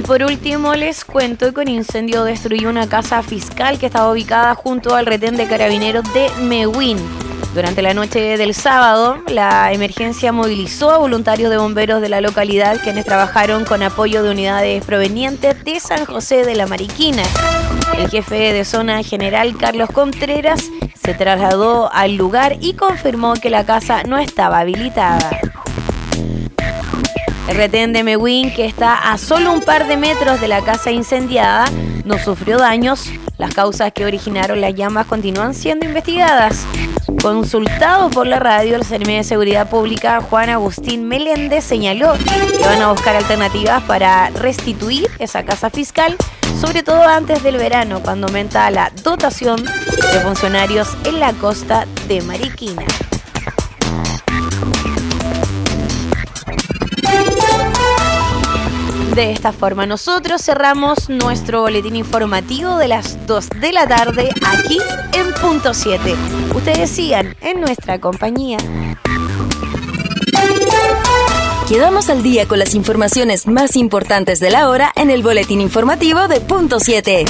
por último les cuento que con incendio destruyó una casa fiscal que estaba ubicada junto al retén de carabineros de Mewin. Durante la noche del sábado, la emergencia movilizó a voluntarios de bomberos de la localidad, quienes trabajaron con apoyo de unidades provenientes de San José de la Mariquina. El jefe de zona general, Carlos Contreras, se trasladó al lugar y confirmó que la casa no estaba habilitada. El retén de Mewin, que está a solo un par de metros de la casa incendiada, no sufrió daños. Las causas que originaron las llamas continúan siendo investigadas. Consultado por la radio, el Secretario de Seguridad Pública, Juan Agustín Meléndez, señaló que van a buscar alternativas para restituir esa casa fiscal, sobre todo antes del verano, cuando aumenta la dotación de funcionarios en la costa de Mariquina. De esta forma nosotros cerramos nuestro boletín informativo de las 2 de la tarde aquí en Punto 7. Ustedes sigan en nuestra compañía. Quedamos al día con las informaciones más importantes de la hora en el boletín informativo de Punto 7.